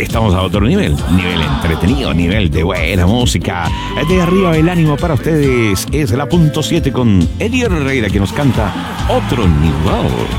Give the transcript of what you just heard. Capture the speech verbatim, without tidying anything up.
estamos a otro nivel. Nivel entretenido, nivel de buena música. De arriba el ánimo para ustedes es la punto siete con Eddie Herrera, que nos canta Otro Nivel.